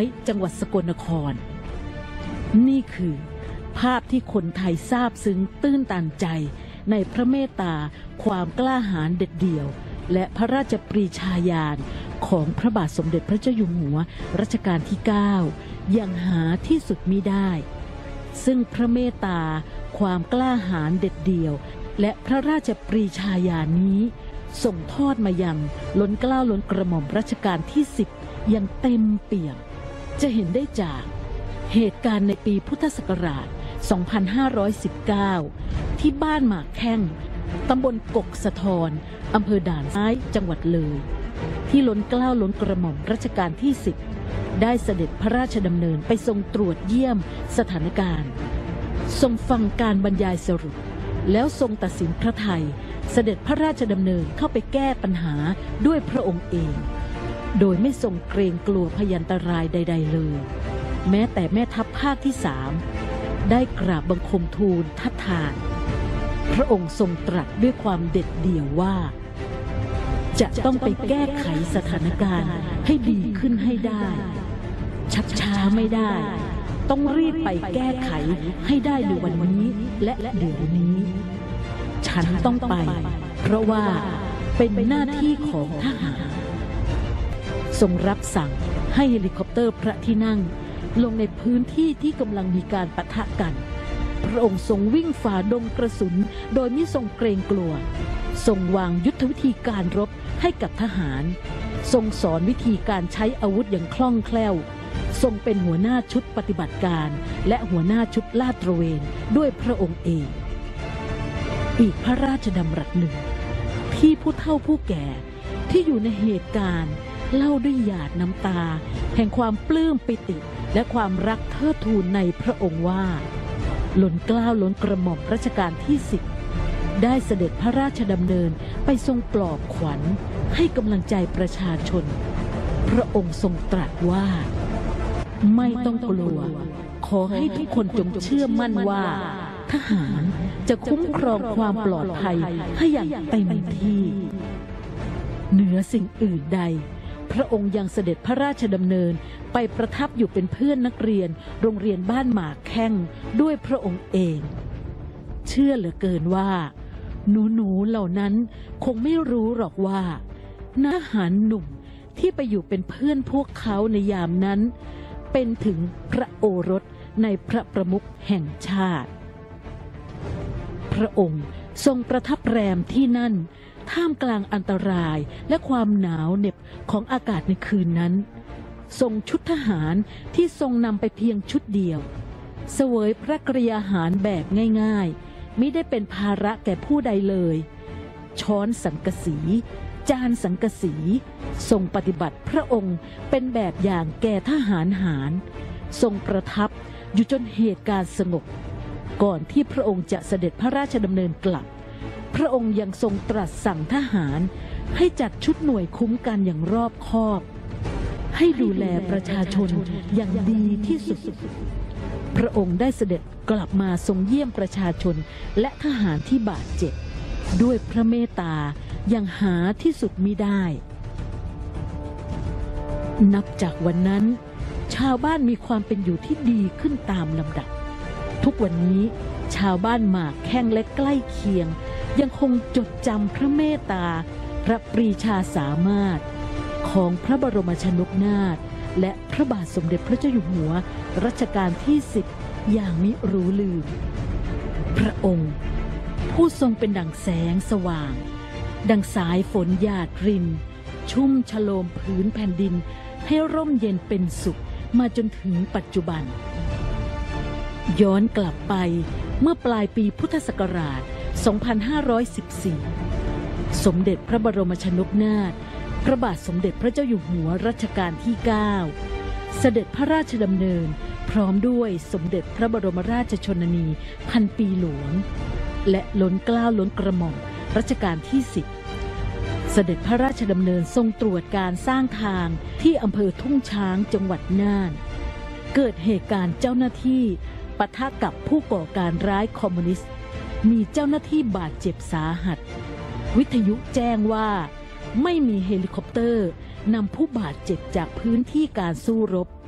อยจังหวัดสกลนครนี่คือภาพที่คนไทยซาบซึ้งตื้นตันใจในพระเมตตาความกล้าหาญเด็ดเดี่ยวและพระราชปรีชาญาณของพระบาทสมเด็จพระเจ้าอยู่หัวรัชกาลที่9ยังหาที่สุดมิได้ซึ่งพระเมตตาความกล้าหาญเด็ดเดี่ยวและพระราชปรีชาญาณนี้ส่งทอดมายังล้นเกล้าล้นกระหม่อมรัชกาลที่10อย่างเต็มเปี่ยมจะเห็นได้จากเหตุการณ์ในปีพุทธศักราช 2519 ที่บ้านหมากแข้งตำบลกกสะทอนอำเภอด่านซ้ายจังหวัดเลยที่ล้นเกล้าล้นกระหม่อมรัชกาลที่10ได้เสด็จพระราชดำเนินไปทรงตรวจเยี่ยมสถานการณ์ทรงฟังการบรรยายสรุปแล้วทรงตัดสินพระทัยเสด็จพระราชดำเนินเข้าไปแก้ปัญหาด้วยพระองค์เองโดยไม่ทรงเกรงกลัวพยันตรายใดๆเลยแม้แต่แม่ทัพภาคที่3ได้กราบบังคมทูลทัดทานพระองค์ทรงตรัสด้วยความเด็ดเดี่ยวว่าจะต้องไปแก้ไขสถานการณ์ให้ดีขึ้นให้ได้ชักช้าไม่ได้ต้องรีบไปแก้ไขให้ได้ในวันนี้และเดี๋ยวนี้ฉันต้องไปเพราะว่าเป็นหน้าที่ของทหารทรงรับสั่งให้เฮลิคอปเตอร์พระที่นั่งลงในพื้นที่ที่กำลังมีการปะทะกันพระองค์ทรงวิ่งฝ่าดงกระสุนโดยไม่ทรงเกรงกลัวทรงวางยุทธวิธีการรบให้กับทหารทรงสอนวิธีการใช้อาวุธอย่างคล่องแคล่วทรงเป็นหัวหน้าชุดปฏิบัติการและหัวหน้าชุดลาดตระเวนด้วยพระองค์เองอีกพระราชดำรัสหนึ่งที่ผู้เฒ่าผู้แก่ที่อยู่ในเหตุการณ์เล่าด้วยหยาดน้ำตาแห่งความปลื้มปิติและความรักเทิดทูนในพระองค์ว่าล้นเกล้าล้นกระหม่อมรัชกาลที่10ได้เสด็จพระราชดำเนินไปทรงปลอบขวัญให้กำลังใจประชาชนพระองค์ทรงตรัสว่าไม่ต้องกลัวขอให้ทุกคนจงเชื่อมั่นว่าทหารจะคุ้มครองความปลอดภัยให้อย่างเต็มที่เหนือสิ่งอื่นใดพระองค์ยังเสด็จพระราชดำเนินไปประทับอยู่เป็นเพื่อนนักเรียนโรงเรียนบ้านหมากแข้งด้วยพระองค์เองเชื่อเหลือเกินว่าหนูเหล่านั้นคงไม่รู้หรอกว่าทหารหนุ่มที่ไปอยู่เป็นเพื่อนพวกเขาในยามนั้นเป็นถึงพระโอรสในพระประมุขแห่งชาติพระองค์ทรงประทับแรมที่นั่นท่ามกลางอันตรายและความหนาวเหน็บของอากาศในคืนนั้นทรงชุดทหารที่ทรงนำไปเพียงชุดเดียวเสวยพระกรยาหารแบบง่ายๆมิได้เป็นภาระแก่ผู้ใดเลยช้อนสังกะสีจานสังกะสีทรงปฏิบัติพระองค์เป็นแบบอย่างแก่ทหารหารทรงประทับอยู่จนเหตุการณ์สงบก่อนที่พระองค์จะเสด็จพระราชดำเนินกลับพระองค์ยังทรงตรัสสั่งทหารให้จัดชุดหน่วยคุ้มกันอย่างรอบคอบให้ดูแลประชาชนอย่างดีที่สุดพระองค์ได้เสด็จกลับมาทรงเยี่ยมประชาชนและทหารที่บาดเจ็บด้วยพระเมตตาอย่างหาที่สุดมิได้นับจากวันนั้นชาวบ้านมีความเป็นอยู่ที่ดีขึ้นตามลำดับทุกวันนี้ชาวบ้านหมากแข้งและใกล้เคียงยังคงจดจำพระเมตตาพระปรีชาสามารถของพระบรมชนกนาถและพระบาทสมเด็จพระเจ้าอยู่หัวรัชกาลที่10อย่างมิรู้ลืมพระองค์ผู้ทรงเป็นดั่งแสงสว่างดังสายฝนหยาดรินชุ่มฉโลมผืนแผ่นดินให้ร่มเย็นเป็นสุขมาจนถึงปัจจุบันย้อนกลับไปเมื่อปลายปีพุทธศักราช 2514 สมเด็จพระบรมชนกนาถพระบาทสมเด็จพระเจ้าอยู่หัวรัชกาลที่9เสด็จพระราชดำเนินพร้อมด้วยสมเด็จพระบรมราชชนนีพันปีหลวงและล้นเกล้าล้นกระหม่อมรัชกาลที่10เสด็จพระราชดำเนินทรงตรวจการสร้างทางที่อำเภอทุ่งช้างจังหวัดน่านเกิดเหตุการณ์เจ้าหน้าที่ปะทะกับผู้ก่อการร้ายคอมมิวนิสต์มีเจ้าหน้าที่บาดเจ็บสาหัสวิทยุแจ้งว่าไม่มีเฮลิคอปเตอร์นำผู้บาดเจ็บจากพื้นที่การสู้รบ